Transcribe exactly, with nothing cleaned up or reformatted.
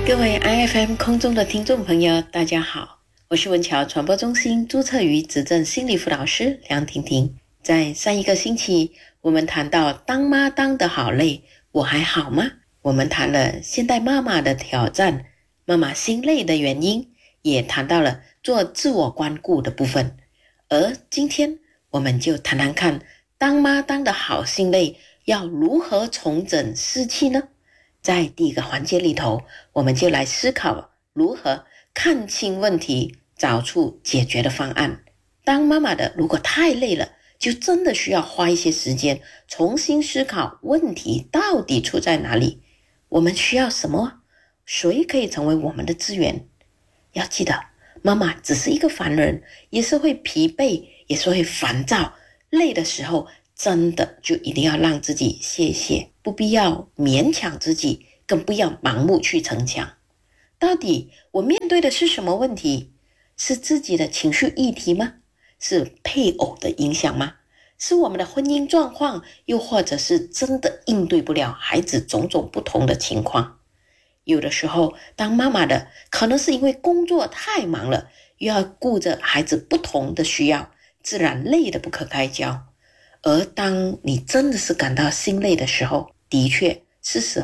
各位 I F M 空中的听众朋友，大家好，我是文侨传播中心注册与执政心理辅导师梁婷婷。在上一个星期，我们谈到当妈当得好累，我还好吗？我们谈了现代妈妈的挑战，妈妈心累的原因，也谈到了做自我关顾的部分。而今天我们就谈谈看，当妈当得好心累，要如何重整士气呢？在第一个环节里头，我们就来思考如何看清问题，找出解决的方案。当妈妈的如果太累了，就真的需要花一些时间重新思考问题到底出在哪里。我们需要什么？谁可以成为我们的资源？要记得，妈妈只是一个凡人，也是会疲惫，也是会烦躁，累的时候真的就一定要让自己歇一歇，不必要勉强自己，更不要盲目去逞强。到底我面对的是什么问题？是自己的情绪议题吗？是配偶的影响吗？是我们的婚姻状况，又或者是真的应对不了孩子种种不同的情况？有的时候当妈妈的可能是因为工作太忙了，又要顾着孩子不同的需要，自然累得不可开交。而当你真的是感到心累的时候，的确是时候